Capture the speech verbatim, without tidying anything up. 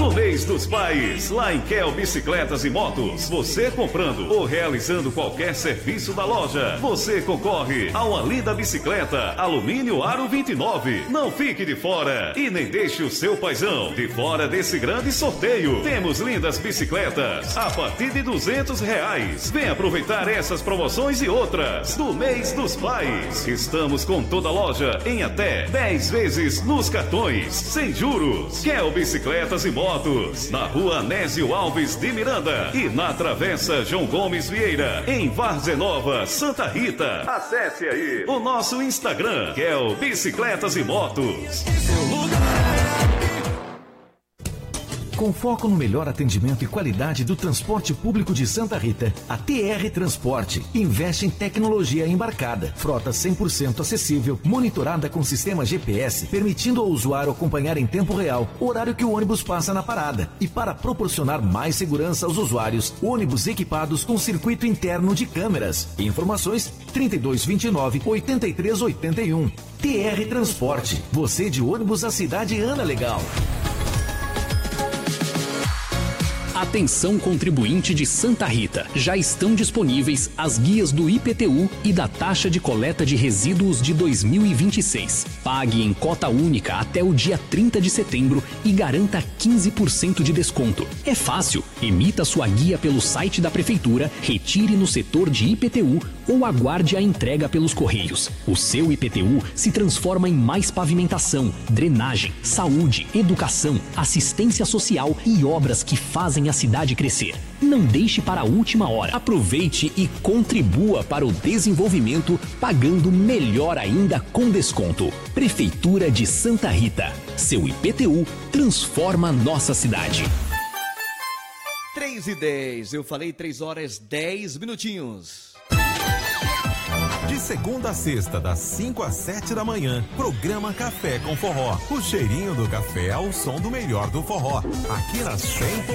No mês dos pais, lá em Kel Bicicletas e Motos, você comprando ou realizando qualquer serviço da loja, você concorre a uma linda bicicleta Alumínio Aro vinte e nove. Não fique de fora e nem deixe o seu paizão de fora desse grande sorteio. Temos lindas bicicletas a partir de duzentos reais. Vem aproveitar essas promoções e outras do mês dos pais. Estamos com toda a loja em até dez vezes nos cartões, sem juros. Kel Bicicletas e Motos, na rua Anésio Alves de Miranda e na Travessa João Gomes Vieira, em Várzea Nova, Santa Rita. Acesse aí o nosso Instagram, Kel Bicicletas e Motos. Com foco no melhor atendimento e qualidade do transporte público de Santa Rita, a T R Transporte investe em tecnologia embarcada, frota cem por cento acessível, monitorada com sistema G P S, permitindo ao usuário acompanhar em tempo real o horário que o ônibus passa na parada. E para proporcionar mais segurança aos usuários, ônibus equipados com circuito interno de câmeras. Informações trinta e dois, vinte e nove, oitenta e três, oitenta e um. T R Transporte, você de ônibus, a cidade anda legal. Atenção contribuinte de Santa Rita, já estão disponíveis as guias do I P T U e da taxa de coleta de resíduos de dois mil e vinte e seis. Pague em cota única até o dia trinta de setembro e garanta quinze por cento de desconto. É fácil, emita sua guia pelo site da Prefeitura, retire no setor de I P T U ou aguarde a entrega pelos Correios. O seu I P T U se transforma em mais pavimentação, drenagem, saúde, educação, assistência social e obras que fazem a cidade crescer. Não deixe para a última hora. Aproveite e contribua para o desenvolvimento, pagando melhor ainda com desconto. Prefeitura de Santa Rita. Seu I P T U transforma nossa cidade. três e dez, eu falei três horas dez minutinhos. De segunda a sexta, das cinco às sete da manhã, programa Café com Forró. O cheirinho do café ao som do melhor do forró. Aqui na cem